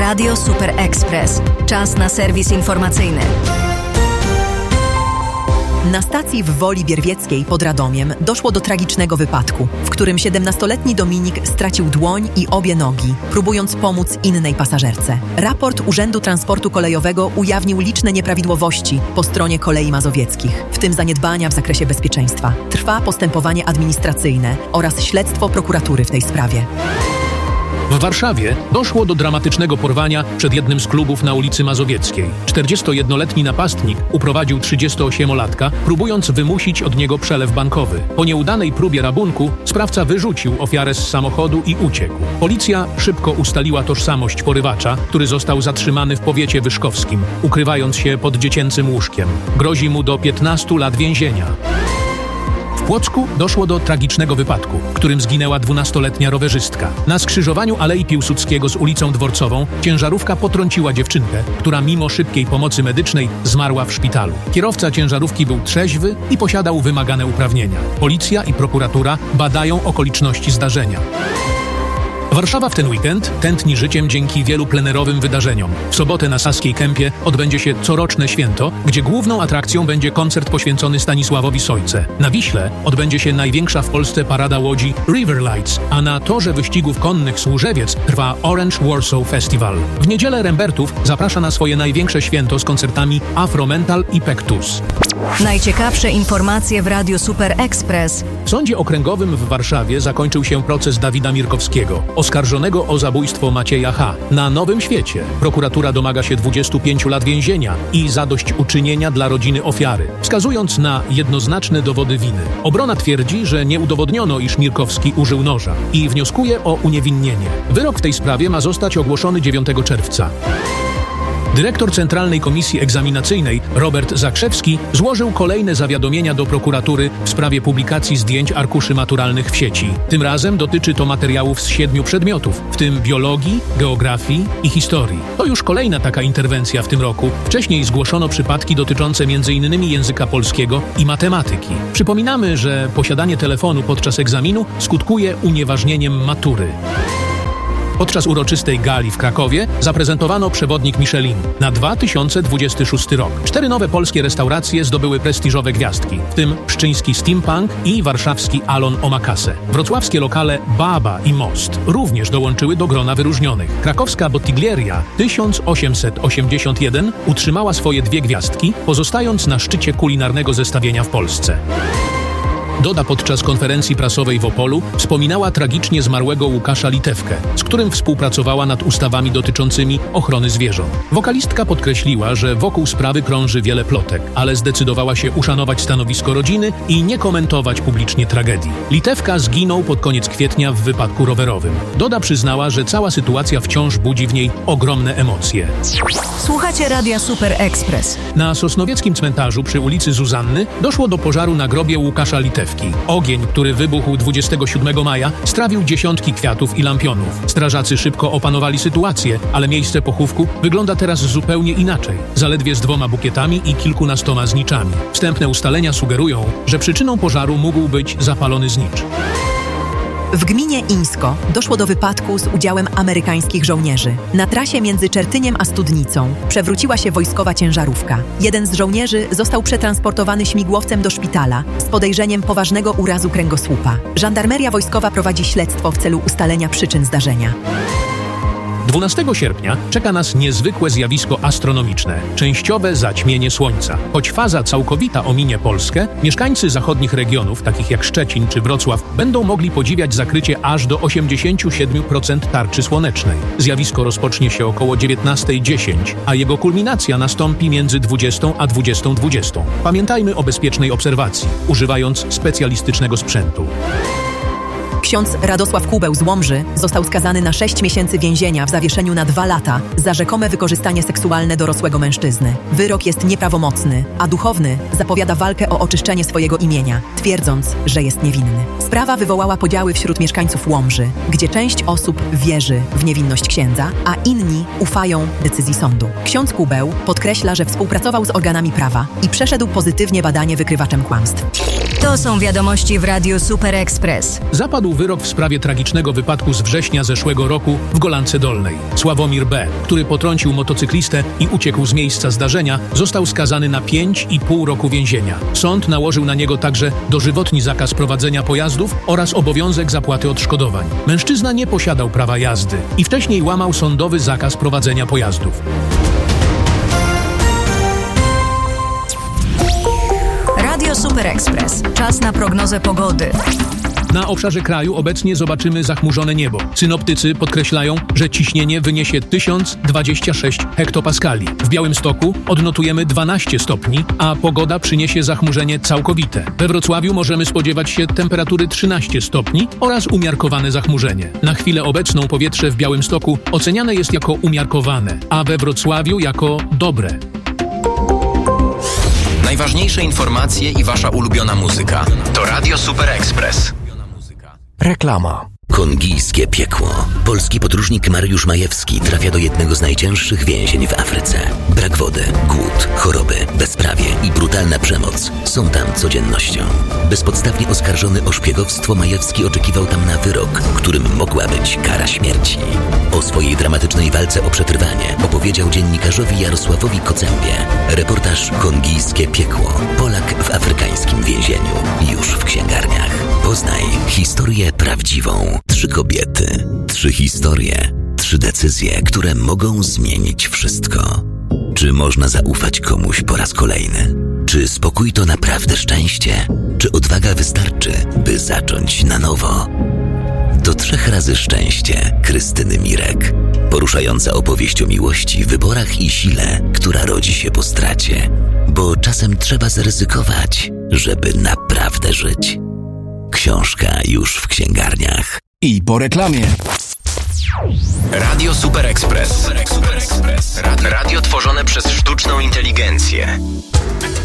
Radio Super Express. Czas na serwis informacyjny. Na stacji w Woli Bierwieckiej pod Radomiem doszło do tragicznego wypadku, w którym 17-letni Dominik stracił dłoń i obie nogi, próbując pomóc innej pasażerce. Raport Urzędu Transportu Kolejowego ujawnił liczne nieprawidłowości po stronie Kolei Mazowieckich, w tym zaniedbania w zakresie bezpieczeństwa. Trwa postępowanie administracyjne oraz śledztwo prokuratury w tej sprawie. W Warszawie doszło do dramatycznego porwania przed jednym z klubów na ulicy Mazowieckiej. 41-letni napastnik uprowadził 38-latka, próbując wymusić od niego przelew bankowy. Po nieudanej próbie rabunku sprawca wyrzucił ofiarę z samochodu i uciekł. Policja szybko ustaliła tożsamość porywacza, który został zatrzymany w powiecie wyszkowskim, ukrywając się pod dziecięcym łóżkiem. Grozi mu do 15 lat więzienia. W Płocku doszło do tragicznego wypadku, w którym zginęła 12-letnia rowerzystka. Na skrzyżowaniu Alei Piłsudskiego z ulicą Dworcową ciężarówka potrąciła dziewczynkę, która mimo szybkiej pomocy medycznej zmarła w szpitalu. Kierowca ciężarówki był trzeźwy i posiadał wymagane uprawnienia. Policja i prokuratura badają okoliczności zdarzenia. Warszawa w ten weekend tętni życiem dzięki wielu plenerowym wydarzeniom. W sobotę na Saskiej Kępie odbędzie się coroczne święto, gdzie główną atrakcją będzie koncert poświęcony Stanisławowi Sojce. Na Wiśle odbędzie się największa w Polsce parada łodzi River Lights, a na torze wyścigów konnych Służewiec trwa Orange Warsaw Festival. W niedzielę Rembertów zaprasza na swoje największe święto z koncertami Afromental i Pektus. Najciekawsze informacje w Radiu Super Express. W Sądzie Okręgowym w Warszawie zakończył się proces Dawida Mirkowskiego, oskarżonego o zabójstwo Macieja H. Na Nowym Świecie prokuratura domaga się 25 lat więzienia i zadośćuczynienia dla rodziny ofiary, wskazując na jednoznaczne dowody winy. Obrona twierdzi, że nie udowodniono, iż Mirkowski użył noża i wnioskuje o uniewinnienie. Wyrok w tej sprawie ma zostać ogłoszony 9 czerwca. Dyrektor Centralnej Komisji Egzaminacyjnej Robert Zakrzewski złożył kolejne zawiadomienia do prokuratury w sprawie publikacji zdjęć arkuszy maturalnych w sieci. Tym razem dotyczy to materiałów z 7 przedmiotów, w tym biologii, geografii i historii. To już kolejna taka interwencja w tym roku. Wcześniej zgłoszono przypadki dotyczące m.in. języka polskiego i matematyki. Przypominamy, że posiadanie telefonu podczas egzaminu skutkuje unieważnieniem matury. Podczas uroczystej gali w Krakowie zaprezentowano przewodnik Michelin na 2026 rok. 4 nowe polskie restauracje zdobyły prestiżowe gwiazdki, w tym pszczyński Steampunk i warszawski Alon Omakase. Wrocławskie lokale Baba i Most również dołączyły do grona wyróżnionych. Krakowska Bottiglieria 1881 utrzymała swoje 2 gwiazdki, pozostając na szczycie kulinarnego zestawienia w Polsce. Doda podczas konferencji prasowej w Opolu wspominała tragicznie zmarłego Łukasza Litewkę, z którym współpracowała nad ustawami dotyczącymi ochrony zwierząt. Wokalistka podkreśliła, że wokół sprawy krąży wiele plotek, ale zdecydowała się uszanować stanowisko rodziny i nie komentować publicznie tragedii. Litewka zginął pod koniec kwietnia w wypadku rowerowym. Doda przyznała, że cała sytuacja wciąż budzi w niej ogromne emocje. Słuchacie Radia Super Express. Na sosnowieckim cmentarzu przy ulicy Zuzanny doszło do pożaru na grobie Łukasza Litewki. Ogień, który wybuchł 27 maja, strawił dziesiątki kwiatów i lampionów. Strażacy szybko opanowali sytuację, ale miejsce pochówku wygląda teraz zupełnie inaczej. Zaledwie z 2 bukietami i kilkunastoma zniczami. Wstępne ustalenia sugerują, że przyczyną pożaru mógł być zapalony znicz. W gminie Ińsko doszło do wypadku z udziałem amerykańskich żołnierzy. Na trasie między Czertyniem a Studnicą przewróciła się wojskowa ciężarówka. Jeden z żołnierzy został przetransportowany śmigłowcem do szpitala z podejrzeniem poważnego urazu kręgosłupa. Żandarmeria wojskowa prowadzi śledztwo w celu ustalenia przyczyn zdarzenia. 12 sierpnia czeka nas niezwykłe zjawisko astronomiczne – częściowe zaćmienie Słońca. Choć faza całkowita ominie Polskę, mieszkańcy zachodnich regionów, takich jak Szczecin czy Wrocław, będą mogli podziwiać zakrycie aż do 87% tarczy słonecznej. Zjawisko rozpocznie się około 19:10, a jego kulminacja nastąpi między 20 a 20:20. Pamiętajmy o bezpiecznej obserwacji, używając specjalistycznego sprzętu. Ksiądz Radosław Kubeł z Łomży został skazany na 6 miesięcy więzienia w zawieszeniu na 2 lata za rzekome wykorzystanie seksualne dorosłego mężczyzny. Wyrok jest nieprawomocny, a duchowny zapowiada walkę o oczyszczenie swojego imienia, twierdząc, że jest niewinny. Sprawa wywołała podziały wśród mieszkańców Łomży, gdzie część osób wierzy w niewinność księdza, a inni ufają decyzji sądu. Ksiądz Kubeł podkreśla, że współpracował z organami prawa i przeszedł pozytywnie badanie wykrywaczem kłamstw. To są wiadomości w Radiu Super Express. Zapadł wyrok w sprawie tragicznego wypadku z września zeszłego roku w Golance Dolnej. Sławomir B., który potrącił motocyklistę i uciekł z miejsca zdarzenia, został skazany na 5,5 roku więzienia. Sąd nałożył na niego także dożywotni zakaz prowadzenia pojazdów oraz obowiązek zapłaty odszkodowań. Mężczyzna nie posiadał prawa jazdy i wcześniej łamał sądowy zakaz prowadzenia pojazdów. Radio Super Express. Czas na prognozę pogody. Na obszarze kraju obecnie zobaczymy zachmurzone niebo. Synoptycy podkreślają, że ciśnienie wyniesie 1026 hektopaskali. W Białymstoku odnotujemy 12 stopni, a pogoda przyniesie zachmurzenie całkowite. We Wrocławiu możemy spodziewać się temperatury 13 stopni oraz umiarkowane zachmurzenie. Na chwilę obecną powietrze w Białymstoku oceniane jest jako umiarkowane, a we Wrocławiu jako dobre. Najważniejsze informacje i wasza ulubiona muzyka. To Radio Super Express. Reklama. Kongijskie piekło. Polski podróżnik Mariusz Majewski trafia do jednego z najcięższych więzień w Afryce. Brak wody, głód, choroby, bezprawie i brutalna przemoc są tam codziennością. Bezpodstawnie oskarżony o szpiegowstwo, Majewski oczekiwał tam na wyrok, którym mogła być kara śmierci. O swojej dramatycznej walce o przetrwanie opowiedział dziennikarzowi Jarosławowi Kocębie. Reportaż Kongijskie piekło. Polak w afrykańskim więzieniu. Już w księgarniach. Poznaj historię prawdziwą. 3 kobiety, 3 historie, 3 decyzje, które mogą zmienić wszystko. Czy można zaufać komuś po raz kolejny? Czy spokój to naprawdę szczęście? Czy odwaga wystarczy, by zacząć na nowo? To 3 razy szczęście Krystyny Mirek. Poruszająca opowieść o miłości, wyborach i sile, która rodzi się po stracie. Bo czasem trzeba zaryzykować, żeby naprawdę żyć. Książka już w księgarniach. I po reklamie. Radio Super Express. Radio tworzone przez sztuczną inteligencję.